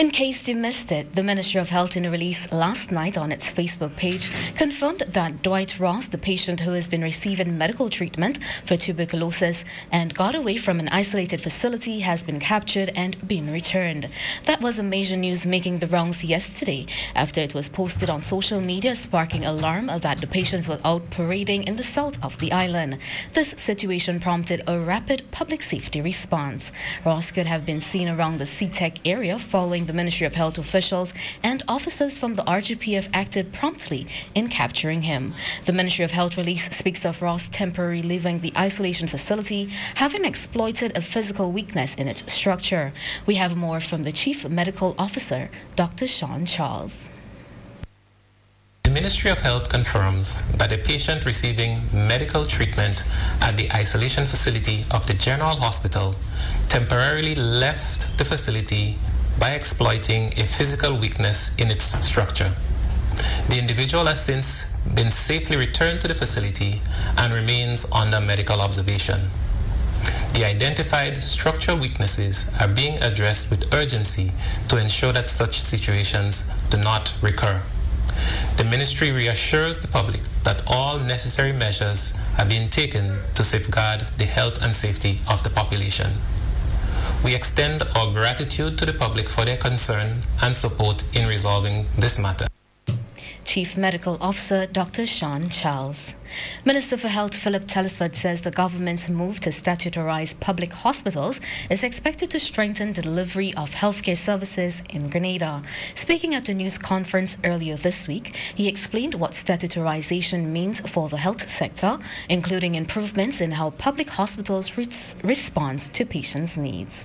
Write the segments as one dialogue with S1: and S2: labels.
S1: In case you missed it, the Ministry of Health in a release last night on its Facebook page confirmed that Dwight Ross, the patient who has been receiving medical treatment for tuberculosis and got away from an isolated facility, has been captured and been returned. That was a major news making the rounds yesterday after it was posted on social media, sparking alarm that the patients were out parading in the south of the island. This situation prompted a rapid public safety response. Ross could have been seen around the CTEC area following the Ministry of Health officials and officers from the RGPF acted promptly in capturing him. The Ministry of Health release speaks of Ross temporarily leaving the isolation facility, having exploited a physical weakness in its structure. We have more from the Chief Medical Officer, Dr. Sean Charles.
S2: The Ministry of Health confirms that a patient receiving medical treatment at the isolation facility of the General Hospital temporarily left the facility by exploiting a physical weakness in its structure. The individual has since been safely returned to the facility and remains under medical observation. The identified structural weaknesses are being addressed with urgency to ensure that such situations do not recur. The ministry reassures the public that all necessary measures are being taken to safeguard the health and safety of the population. We extend our gratitude to the public for their concern and support in resolving this matter.
S1: Chief Medical Officer Dr. Sean Charles. Minister for Health Philip Telesford says the government's move to statutarize public hospitals is expected to strengthen the delivery of healthcare services in Grenada. Speaking at a news conference earlier this week, he explained what statutarization means for the health sector, including improvements in how public hospitals respond to patients' needs.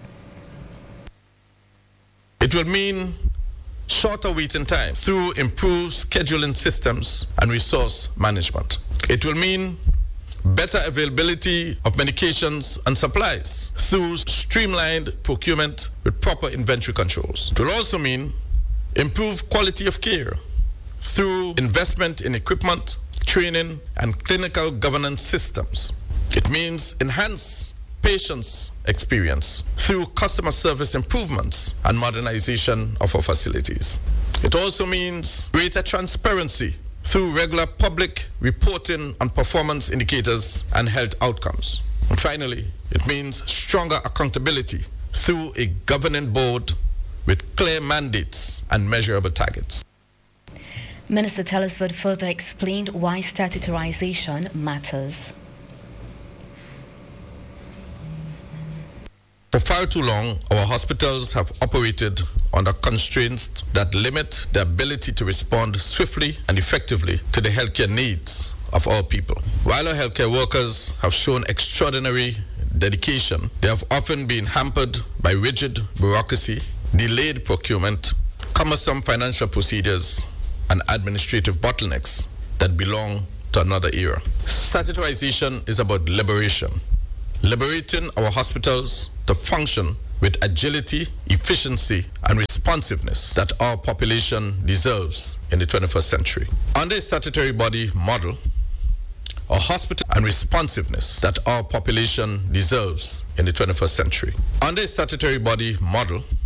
S3: It will mean shorter waiting time through improved scheduling systems and resource management. It will mean better availability of medications and supplies through streamlined procurement with proper inventory controls. It will also mean improved quality of care through investment in equipment, training, and clinical governance systems. It means enhanced patients' experience through customer service improvements and modernization of our facilities. It also means greater transparency through regular public reporting on performance indicators and health outcomes. And finally, it means stronger accountability through a governing board with clear mandates and measurable targets.
S1: Minister Telesford further explained why statutarization matters.
S3: For far too long, our hospitals have operated under constraints that limit the ability to respond swiftly and effectively to the healthcare needs of our people. While our healthcare workers have shown extraordinary dedication, they have often been hampered by rigid bureaucracy, delayed procurement, cumbersome financial procedures, and administrative bottlenecks that belong to another era. Statutarization is about liberation. Liberating our hospitals to function with agility, efficiency, and responsiveness that our population deserves in the 21st century. Under a statutory body model, a hospital and responsiveness that our population deserves in the 21st century. Under a statutory body model,